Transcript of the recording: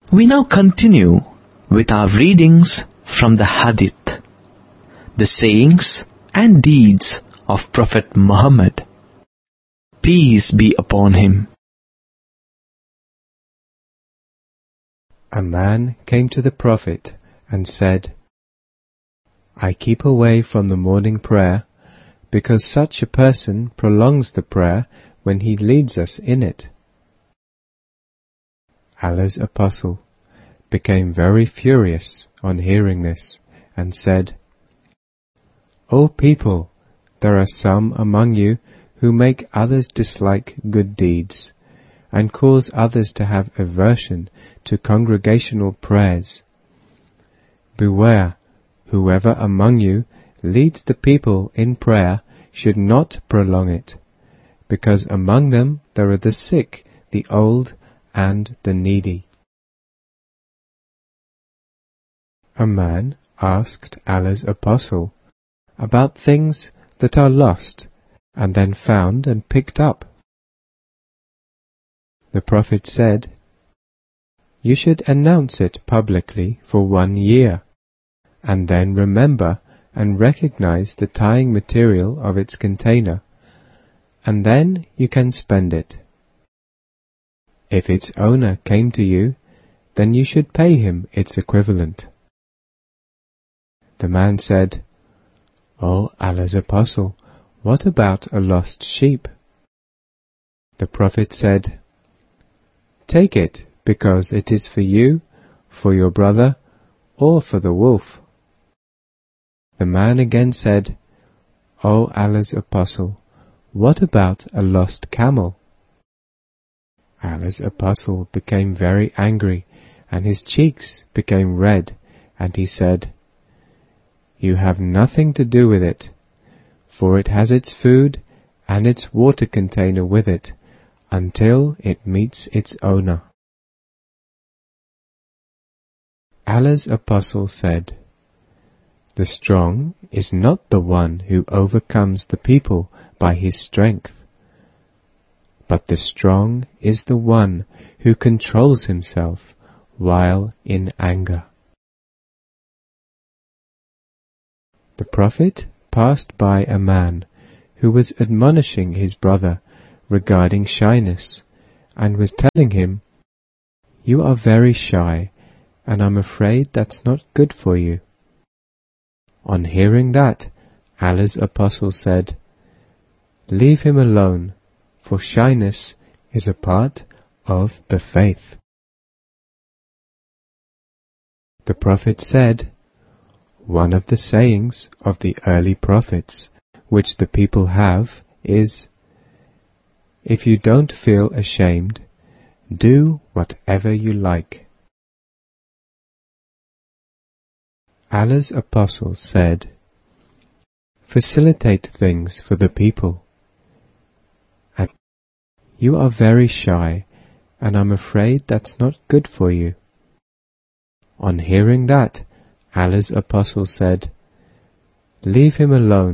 We now continue with our readings from the Hadith, the sayings and deeds of Prophet Muhammad, peace be upon him. A man came to the Prophet and said, I keep away from the morning prayer because such a person prolongs the prayer when he leads us in it. Allah's Apostle became very furious on hearing this and said, O people, there are some among you who make others dislike good deeds and cause others to have aversion to congregational prayers. Beware, whoever among you leads the people in prayer should not prolong it, because among them there are the sick, the old, and the needy. A man asked Allah's Apostle about things that are lost and then found and picked up. The Prophet said, You should announce it publicly for 1 year, and then remember and recognize the tying material of its container, and then you can spend it. If its owner came to you, then you should pay him its equivalent. The man said, O Allah's Apostle, what about a lost sheep? The Prophet said, Take it because it is for you, for your brother, or for the wolf. The man again said, O Allah's Apostle, what about a lost camel? Allah's Apostle became very angry, and his cheeks became red, and he said, You have nothing to do with it, for it has its food and its water container with it, until it meets its owner. Allah's Apostle said, The strong is not the one who overcomes the people by his strength, but the strong is the one who controls himself while in anger. The Prophet passed by a man who was admonishing his brother regarding shyness, and was telling him, You are very shy, and I'm afraid that's not good for you. On hearing that, Allah's Apostle said, Leave him alone, for shyness is a part of the faith. The Prophet said, One of the sayings of the early prophets, which the people have, is, If you don't feel ashamed, do whatever you like. Allah's Apostle said, Facilitate things for the people. And you are very shy, and I'm afraid that's not good for you. On hearing that, Allah's Apostle said, Leave him alone.